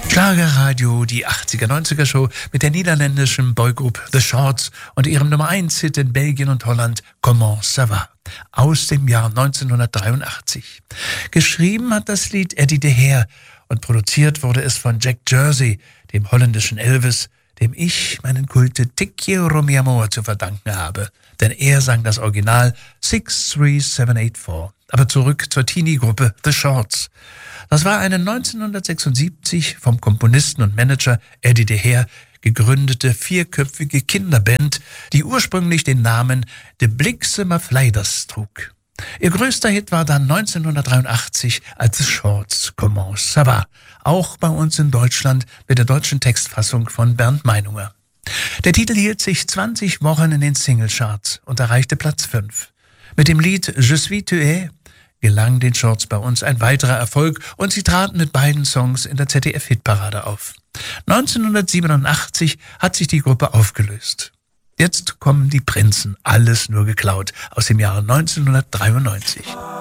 Schlagerradio, die 80er-90er-Show mit der niederländischen Boygroup The Shorts und ihrem Nummer 1-Hit in Belgien und Holland Comment ça va aus dem Jahr 1983. Geschrieben hat das Lied Eddie de Heer und produziert wurde es von Jack Jersey, dem holländischen Elvis, dem ich meinen Kulte Te Quiero Mi Amor zu verdanken habe. Denn er sang das Original 63784. Aber zurück zur Teenie-Gruppe The Shorts. Das war eine 1976 vom Komponisten und Manager Eddie de Heer gegründete vierköpfige Kinderband, die ursprünglich den Namen De Bliksemafleiders trug. Ihr größter Hit war dann 1983 als The Shorts Comment ça va, auch bei uns in Deutschland mit der deutschen Textfassung von Bernd Meinunger. Der Titel hielt sich 20 Wochen in den Singlecharts und erreichte Platz 5. Mit dem Lied Je suis tué gelang den Shorts bei uns ein weiterer Erfolg und sie traten mit beiden Songs in der ZDF-Hitparade auf. 1987 hat sich die Gruppe aufgelöst. Jetzt kommen die Prinzen, alles nur geklaut, aus dem Jahre 1993.